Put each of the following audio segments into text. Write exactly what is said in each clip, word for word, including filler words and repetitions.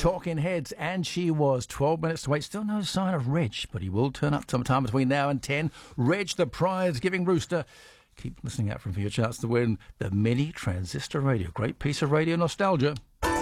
talking heads, and she was. twelve minutes to wait. Still no sign of Reg, but he will turn up sometime between now and ten. Reg, the prize-giving rooster. Keep listening out for him for your chance to win the Mini Transistor Radio. Great piece of radio nostalgia.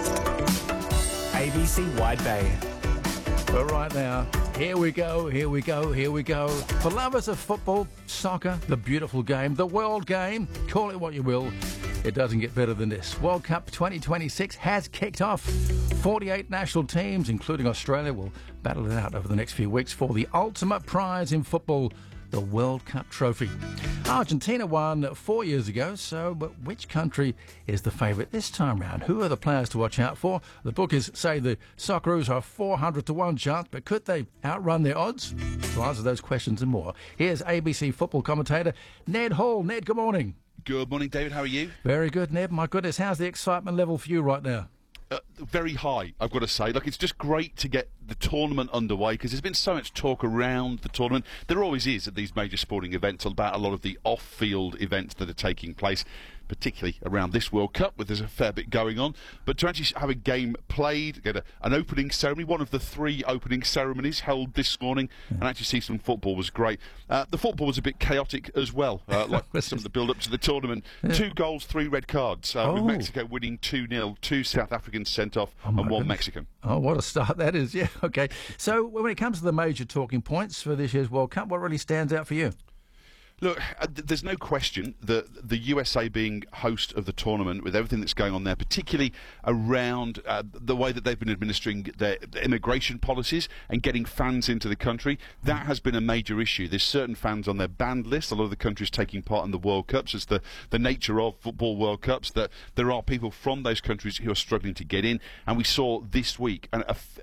A B C Wide Bay. But right now, here we go, here we go, here we go. For lovers of football, soccer, the beautiful game, the world game, call it what you will, it doesn't get better than this. World Cup twenty twenty-six has kicked off. forty-eight national teams, including Australia, will battle it out over the next few weeks for the ultimate prize in football, the World Cup trophy. Argentina won four years ago, so but which country is the favourite this time round? Who are the players to watch out for? The bookies say the Socceroos are four hundred to one chance, but could they outrun their odds? To answer those questions and more, here's A B C football commentator Ned Hall. Ned, good morning. Good morning, David. How are you? Very good, Ned. My goodness, how's the excitement level for you right now? Uh, very high, I've got to say. Look, it's just great to get the tournament underway because there's been so much talk around the tournament. There always is at these major sporting events about a lot of the off-field events that are taking place, particularly around this World Cup, where there's a fair bit going on. But to actually have a game played, get a, an opening ceremony, one of the three opening ceremonies held this morning, yeah. and actually see some football was great. Uh, the football was a bit chaotic as well, uh, like some of the build-up to the tournament. Yeah. Two goals, three red cards, uh, oh. with Mexico winning two nil, two South Africans sent off, oh and one goodness. Mexican. Oh, what a start that is, yeah, okay. So when it comes to the major talking points for this year's World Cup, what really stands out for you? Look, uh, th- there's no question that the U S A being host of the tournament, with everything that's going on there, particularly around uh, the way that they've been administering their, their immigration policies and getting fans into the country, that has been a major issue. There's certain fans on their banned list. A lot of the countries taking part in the World Cups, it's the, the nature of football World Cups, that there are people from those countries who are struggling to get in. And we saw this week an, a,